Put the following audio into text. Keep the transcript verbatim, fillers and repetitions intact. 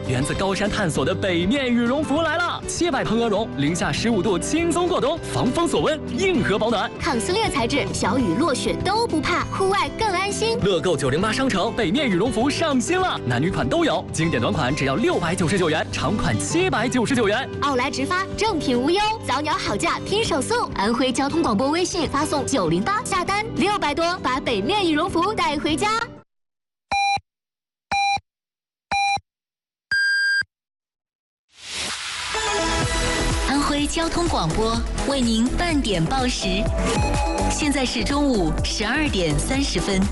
源自高山探索的北面羽绒服来了，七百蓬鹅绒，零下十五度轻松过冬，防风锁温，硬核保暖， 抗撕裂材质，小雨落雪都不怕，户外更安心。 乐购九零八商城北面羽绒服上新了，男女款都有，经典短款只要六百九十九元，长款七百九十九元。 奥莱直发，正品无忧，早鸟好价拼手速。安徽交通广播微信发送九零八下单六百多，把北面羽绒服带回家。 安徽交通广播为您半点报时，现在是中午十二点三十分。